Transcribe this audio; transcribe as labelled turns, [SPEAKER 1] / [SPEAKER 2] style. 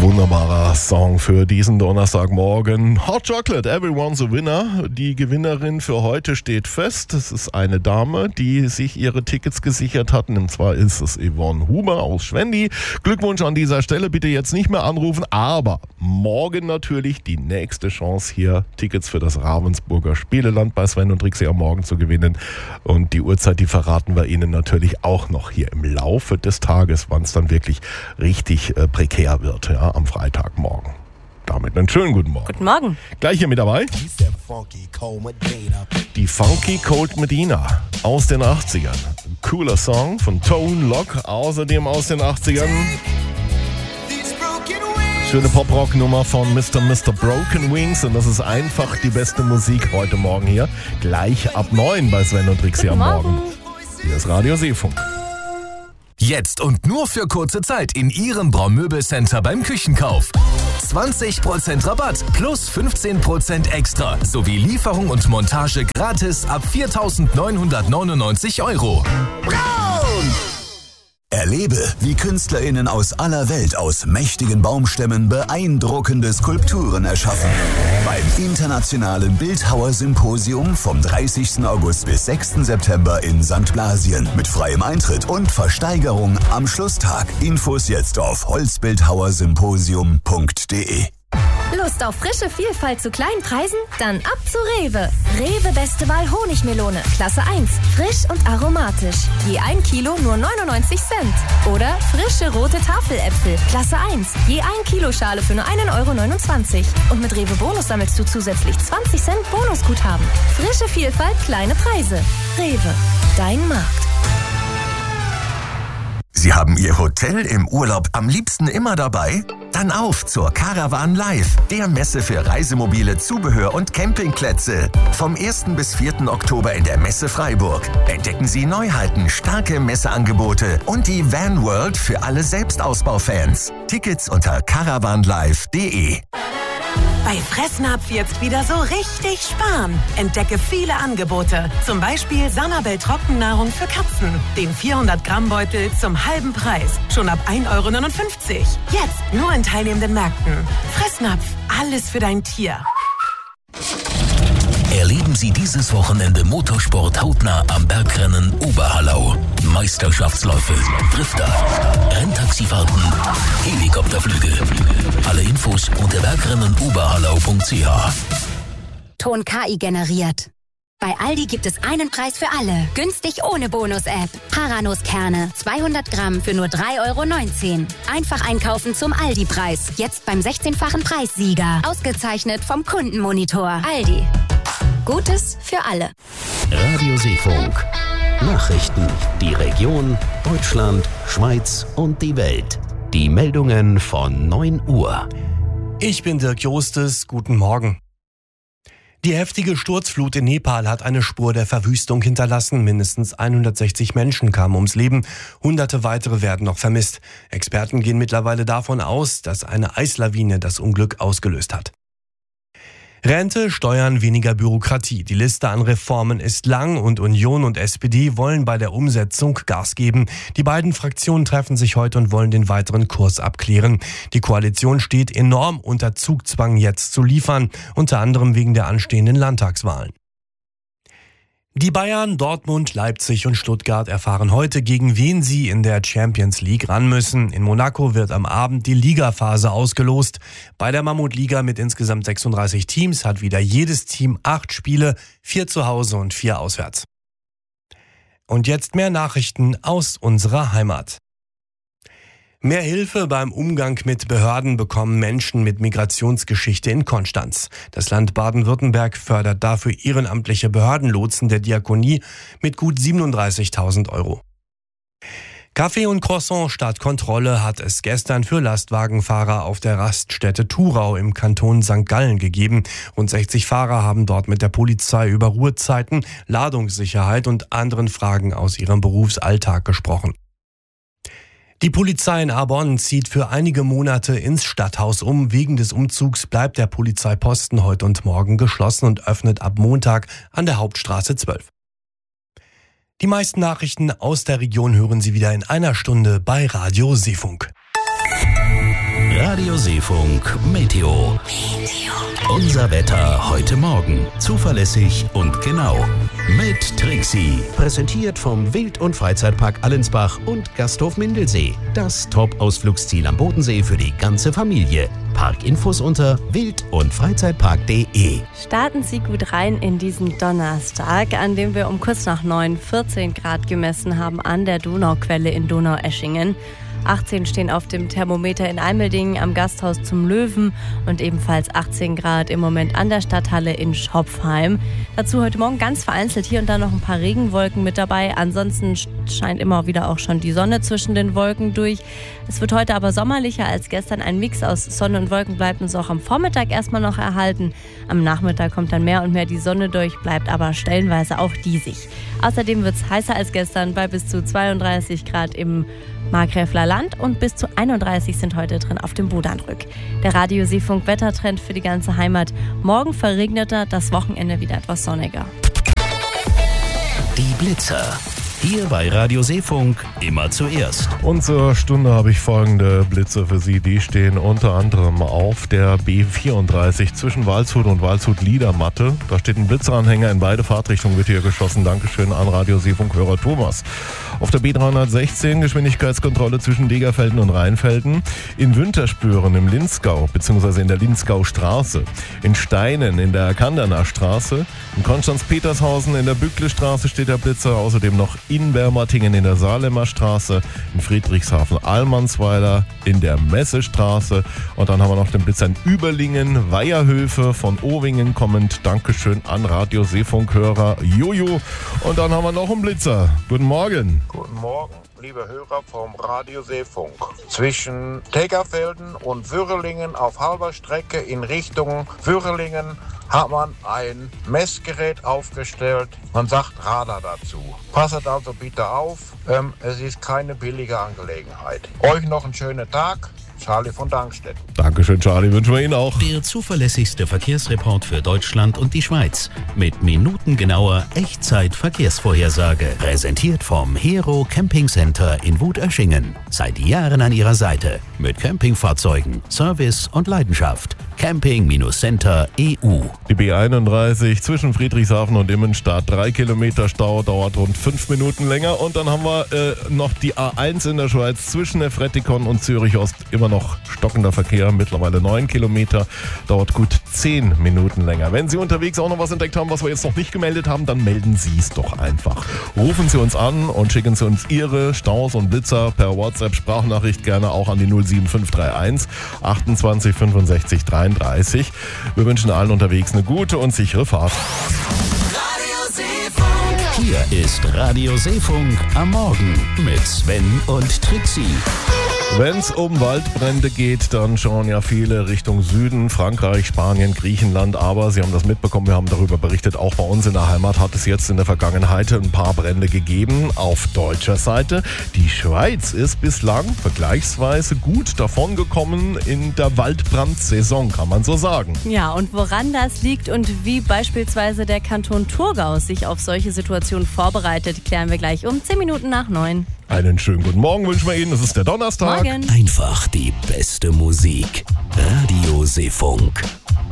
[SPEAKER 1] Wunderbarer Song für diesen Donnerstagmorgen. Hot Chocolate, Everyone's a Winner. Die Gewinnerin für heute steht fest. Es ist eine Dame, die sich ihre Tickets gesichert hat. Und zwar ist es Yvonne Huber aus Schwendi. Glückwunsch an dieser Stelle. Bitte jetzt nicht mehr anrufen. Aber morgen natürlich die nächste Chance, hier Tickets für das Ravensburger Spieleland bei Sven und Trixie am Morgen zu gewinnen. Und die Uhrzeit, die verraten wir Ihnen natürlich auch noch hier im Laufe des Tages, wann es dann wirklich richtig prekär wird, ja, am Freitagmorgen. Damit einen schönen guten Morgen.
[SPEAKER 2] Guten Morgen.
[SPEAKER 1] Gleich hier mit dabei die Funky Cold Medina aus den 80ern. Cooler Song von Tone Loc, außerdem aus den 80ern. Schöne Pop-Rock-Nummer von Mr. Broken Wings, und das ist einfach die beste Musik heute Morgen hier. Gleich ab 9 bei Sven und Trixie am Morgen. Hier ist Radio Seefunk.
[SPEAKER 3] Jetzt und nur für kurze Zeit in Ihrem Braumöbelcenter beim Küchenkauf. 20% Rabatt plus 15% extra sowie Lieferung und Montage gratis ab 4.999 €.
[SPEAKER 4] Braun! Erlebe, wie KünstlerInnen aus aller Welt aus mächtigen Baumstämmen beeindruckende Skulpturen erschaffen. Beim Internationalen Bildhauersymposium vom 30. August bis 6. September in St. Blasien mit freiem Eintritt und Versteigerung am Schlusstag. Infos jetzt auf holzbildhauersymposium.de.
[SPEAKER 5] Lust auf frische Vielfalt zu kleinen Preisen? Dann ab zu Rewe. Rewe Beste Wahl Honigmelone, Klasse 1, frisch und aromatisch. Je 1 Kilo nur 99 Cent. Oder frische rote Tafeläpfel, Klasse 1, je 1 Kilo Schale für nur 1,29 €. Und mit Rewe Bonus sammelst du zusätzlich 20 Cent Bonusguthaben. Frische Vielfalt, kleine Preise. Rewe, dein Markt.
[SPEAKER 3] Sie haben Ihr Hotel im Urlaub am liebsten immer dabei? Dann auf zur Caravan Live, der Messe für Reisemobile, Zubehör und Campingplätze. Vom 1. bis 4. Oktober in der Messe Freiburg. Entdecken Sie Neuheiten, starke Messeangebote und die Van World für alle Selbstausbaufans. Tickets unter caravanlive.de.
[SPEAKER 6] Bei Fressnapf jetzt wieder so richtig sparen. Entdecke viele Angebote. Zum Beispiel Sanabel Trockennahrung für Katzen. Den 400-Gramm-Beutel zum halben Preis. Schon ab 1,59 €. Jetzt nur in teilnehmenden Märkten. Fressnapf, alles für dein Tier.
[SPEAKER 7] Erleben Sie dieses Wochenende Motorsport hautnah am Bergrennen Oberhallau. Meisterschaftsläufe, Drifter, Renntaxifahrten, Helikopterflüge. Alle Infos unter bergrennenoberhallau.ch.
[SPEAKER 8] Ton KI generiert. Bei Aldi gibt es einen Preis für alle. Günstig ohne Bonus-App. Paranuss-Kerne, 200 Gramm für nur 3,19 €. Einfach einkaufen zum Aldi-Preis. Jetzt beim 16-fachen Preissieger. Ausgezeichnet vom Kundenmonitor. Aldi. Gutes für alle.
[SPEAKER 7] Radio Seefunk. Nachrichten. Die Region, Deutschland, Schweiz und die Welt. Die Meldungen von 9 Uhr.
[SPEAKER 9] Ich bin Dirk Jostes. Guten Morgen. Die heftige Sturzflut in Nepal hat eine Spur der Verwüstung hinterlassen. Mindestens 160 Menschen kamen ums Leben. Hunderte weitere werden noch vermisst. Experten gehen mittlerweile davon aus, dass eine Eislawine das Unglück ausgelöst hat. Rente, Steuern, weniger Bürokratie. Die Liste an Reformen ist lang und Union und SPD wollen bei der Umsetzung Gas geben. Die beiden Fraktionen treffen sich heute und wollen den weiteren Kurs abklären. Die Koalition steht enorm unter Zugzwang, jetzt zu liefern, unter anderem wegen der anstehenden Landtagswahlen. Die Bayern, Dortmund, Leipzig und Stuttgart erfahren heute, gegen wen sie in der Champions League ran müssen. In Monaco wird am Abend die Ligaphase ausgelost. Bei der Mammutliga mit insgesamt 36 Teams hat wieder jedes Team 8 Spiele, 4 zu Hause und 4 auswärts. Und jetzt mehr Nachrichten aus unserer Heimat. Mehr Hilfe beim Umgang mit Behörden bekommen Menschen mit Migrationsgeschichte in Konstanz. Das Land Baden-Württemberg fördert dafür ehrenamtliche Behördenlotsen der Diakonie mit gut 37.000 €. Kaffee und Croissant statt Kontrolle hat es gestern für Lastwagenfahrer auf der Raststätte Thurau im Kanton St. Gallen gegeben. Rund 60 Fahrer haben dort mit der Polizei über Ruhezeiten, Ladungssicherheit und anderen Fragen aus ihrem Berufsalltag gesprochen. Die Polizei in Arbonne zieht für einige Monate ins Stadthaus um. Wegen des Umzugs bleibt der Polizeiposten heute und morgen geschlossen und öffnet ab Montag an der Hauptstraße 12. Die meisten Nachrichten aus der Region hören Sie wieder in einer Stunde bei Radio Seefunk.
[SPEAKER 7] Radio Seefunk Meteo. Unser Wetter heute Morgen. Zuverlässig und genau. Mit Trixie. Präsentiert vom Wild- und Freizeitpark Allensbach und Gasthof Mindelsee. Das Top-Ausflugsziel am Bodensee für die ganze Familie. Parkinfos unter wild- und freizeitpark.de.
[SPEAKER 2] Starten Sie gut rein in diesen Donnerstag, an dem wir um kurz nach 9 14 Grad gemessen haben an der Donauquelle in Donaueschingen. 18 stehen auf dem Thermometer in Eimeldingen am Gasthaus zum Löwen und ebenfalls 18 Grad im Moment an der Stadthalle in Schopfheim. Dazu heute Morgen ganz vereinzelt hier und da noch ein paar Regenwolken mit dabei. Ansonsten scheint immer wieder auch schon die Sonne zwischen den Wolken durch. Es wird heute aber sommerlicher als gestern. Ein Mix aus Sonne und Wolken bleibt uns auch am Vormittag erstmal noch erhalten. Am Nachmittag kommt dann mehr und mehr die Sonne durch, bleibt aber stellenweise auch diesig. Außerdem wird es heißer als gestern bei bis zu 32 Grad im Markgräfler Land und bis zu 31 sind heute drin auf dem Bodanrück. Der Radio Seefunk Wettertrend für die ganze Heimat. Morgen verregneter, das Wochenende wieder etwas sonniger.
[SPEAKER 7] Die Blitzer. Hier bei Radio Seefunk immer zuerst.
[SPEAKER 1] Und zur Stunde habe ich folgende Blitze für Sie. Die stehen unter anderem auf der B34 zwischen Waldshut und Waldshut-Liedermatte. Da steht ein Blitzeranhänger, in beide Fahrtrichtungen wird hier geschossen. Dankeschön an Radio Seefunk-Hörer Thomas. Auf der B316 Geschwindigkeitskontrolle zwischen Degerfelden und Rheinfelden. In Winterspüren im Linzgau bzw. in der Linzgaustraße. In Steinen in der Kanderner Straße. In Konstanz-Petershausen in der Bückle-Straße steht der Blitzer. Außerdem noch in Bermatingen in der Salemer Straße, in Friedrichshafen-Allmannsweiler, in der Messestraße und dann haben wir noch den Blitzer in Überlingen, Weiherhöfe, von Owingen kommend. Dankeschön an Radio Seefunk-Hörer Jojo. Und dann haben wir noch einen Blitzer. Guten Morgen.
[SPEAKER 10] Guten Morgen, liebe Hörer vom Radio Seefunk. Zwischen Tegerfelden und Würrelingen auf halber Strecke in Richtung Würrelingen hat man ein Messgerät aufgestellt. Man sagt Radar dazu. Passet also bitte auf, es ist keine billige Angelegenheit. Euch noch einen schönen Tag. Charlie von Dankstedt.
[SPEAKER 1] Dankeschön, Charlie. Wünschen wir Ihnen auch.
[SPEAKER 7] Der zuverlässigste Verkehrsreport für Deutschland und die Schweiz. Mit minutengenauer Echtzeit-Verkehrsvorhersage. Präsentiert vom Hero Camping Center in Wutöschingen. Seit Jahren an Ihrer Seite. Mit Campingfahrzeugen, Service und Leidenschaft. Camping-Center EU.
[SPEAKER 1] Die B31 zwischen Friedrichshafen und Immenstadt. 3 Kilometer Stau, dauert rund 5 Minuten länger. Und dann haben wir noch die A1 in der Schweiz zwischen Efretikon und Zürich Ost. Immer noch stockender Verkehr, mittlerweile 9 Kilometer, dauert gut 10 Minuten länger. Wenn Sie unterwegs auch noch was entdeckt haben, was wir jetzt noch nicht gemeldet haben, dann melden Sie es doch einfach. Rufen Sie uns an und schicken Sie uns Ihre Staus und Blitzer per WhatsApp-Sprachnachricht gerne auch an die 07531 28 65 33. Wir wünschen allen unterwegs eine gute und sichere Fahrt.
[SPEAKER 7] Hier ist Radio Seefunk am Morgen mit Sven und Trixie.
[SPEAKER 1] Wenn es um Waldbrände geht, dann schauen ja viele Richtung Süden, Frankreich, Spanien, Griechenland. Aber Sie haben das mitbekommen, wir haben darüber berichtet, auch bei uns in der Heimat hat es jetzt in der Vergangenheit ein paar Brände gegeben. Auf deutscher Seite, die Schweiz ist bislang vergleichsweise gut davongekommen in der Waldbrandsaison, kann man so sagen.
[SPEAKER 2] Ja, und woran das liegt und wie beispielsweise der Kanton Thurgau sich auf solche Situationen vorbereitet, klären wir gleich um 10 Minuten nach 9.
[SPEAKER 1] Einen schönen guten Morgen wünschen wir Ihnen, es ist der Donnerstag.
[SPEAKER 2] Morgen.
[SPEAKER 7] Einfach die beste Musik. Radio Seefunk.